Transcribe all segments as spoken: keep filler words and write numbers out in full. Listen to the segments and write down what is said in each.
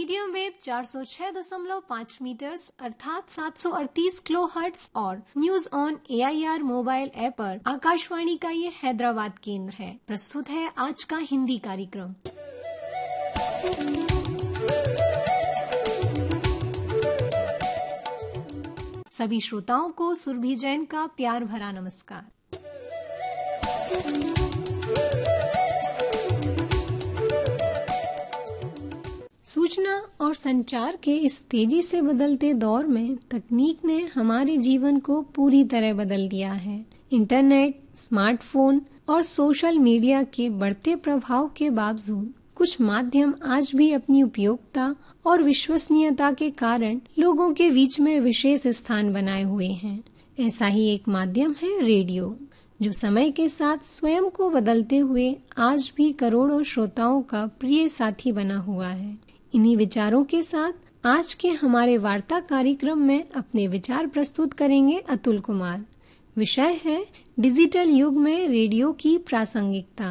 Medium wave चार सौ छह दशमलव पाँच मीटर्स अर्थात सात सौ अड़तीस किलो हर्ट्ज और news on A I R mobile app पर आकाशवाणी का ये हैदराबाद केंद्र है। प्रस्तुत है आज का हिंदी कार्यक्रम। सभी श्रोताओं को सुरभि जैन का प्यार भरा नमस्कार। सूचना और संचार के इस तेजी से बदलते दौर में तकनीक ने हमारे जीवन को पूरी तरह बदल दिया है। इंटरनेट, स्मार्टफोन और सोशल मीडिया के बढ़ते प्रभाव के बावजूद कुछ माध्यम आज भी अपनी उपयोगिता और विश्वसनीयता के कारण लोगों के बीच में विशेष स्थान बनाए हुए हैं। ऐसा ही एक माध्यम है रेडियो, जो समय के साथ स्वयं को बदलते हुए आज भी करोड़ों श्रोताओं का प्रिय साथी बना हुआ है। इन्हीं विचारों के साथ आज के हमारे वार्ता कार्यक्रम में अपने विचार प्रस्तुत करेंगे अतुल कुमार। विषय है डिजिटल युग में रेडियो की प्रासंगिकता।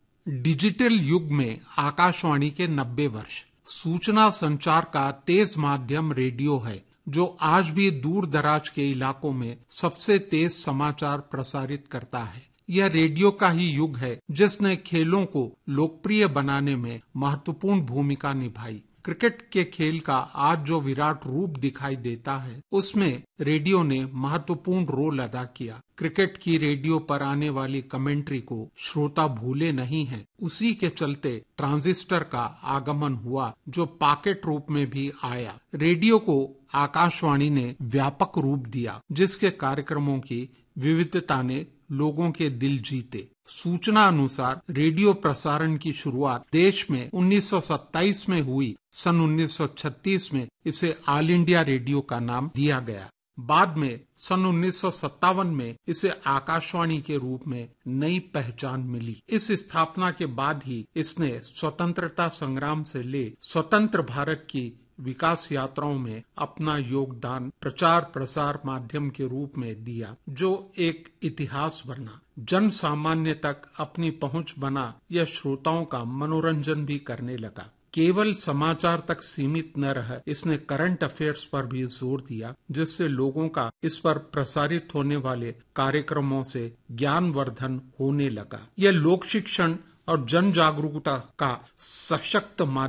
डिजिटल युग में आकाशवाणी के नब्बे वर्ष। सूचना संचार का तेज माध्यम रेडियो है, जो आज भी दूर दराज के इलाकों में सबसे तेज समाचार प्रसारित करता है। यह रेडियो का ही युग है जिसने खेलों को लोकप्रिय बनाने में महत्वपूर्ण भूमिका निभाई। क्रिकेट के खेल का आज जो विराट रूप दिखाई देता है, उसमें रेडियो ने महत्वपूर्ण रोल अदा किया। क्रिकेट की रेडियो पर आने वाली कमेंट्री को श्रोता भूले नहीं हैं। उसी के चलते ट्रांजिस्टर का आगमन हुआ, जो पॉकेट रूप में भी आया। रेडियो को आकाशवाणी ने व्यापक रूप दिया, जिसके कार्यक्रमों की विविधता ने लोगों के दिल जीते। सूचना अनुसार रेडियो प्रसारण की शुरुआत देश में उन्नीस सौ सत्ताईस में हुई। सन उन्नीस सौ छत्तीस में इसे ऑल इंडिया रेडियो का नाम दिया गया। बाद में सन उन्नीस सौ सत्तावन में इसे आकाशवाणी के रूप में नई पहचान मिली। इस स्थापना के बाद ही इसने स्वतंत्रता संग्राम से ले स्वतंत्र भारत की विकास यात्राओं में अपना योगदान प्रचार प्रसार माध्यम के रूप में दिया, जो एक इतिहास बना। जन सामान्य तक अपनी पहुंच बना। यह श्रोताओं का मनोरंजन भी करने लगा। केवल समाचार तक सीमित न रह इसने करंट अफेयर्स पर भी जोर दिया, जिससे लोगों का इस पर प्रसारित होने वाले कार्यक्रमों से ज्ञानवर्धन होने लगा। यह लोक शिक्षण और जन जागरूकता का सशक्त माध्यम